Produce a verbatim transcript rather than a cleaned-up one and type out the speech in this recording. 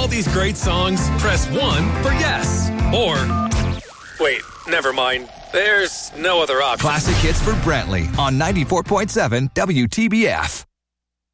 these great songs, press one for yes. Or, wait, never mind. There's no other option. Classic hits for Brantley on ninety-four point seven W T B F.